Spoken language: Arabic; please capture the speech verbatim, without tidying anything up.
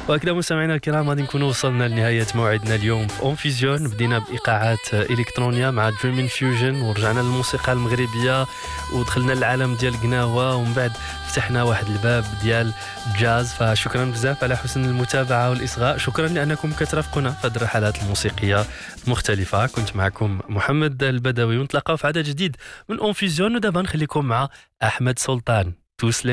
وهكذا مستمعينا الكرام غادي نكونوا وصلنا لنهاية موعدنا اليوم في اون فيزيون. بدينا بإيقاعات إلكترونية مع دريمين فيوجن، ورجعنا للموسيقى المغربية ودخلنا للعالم ديال القناوة، ومن بعد فتحنا واحد الباب ديال جاز. فشكرا بزاف على حسن المتابعة والإصغاء، شكرا لأنكم كترافقونا في هذه الرحلات الموسيقية المختلفة. كنت معكم محمد البدوي، ونتلاقاو في عدد جديد من اون فيزيون، ودابا نخليكم مع أحمد سلطان. توسلم.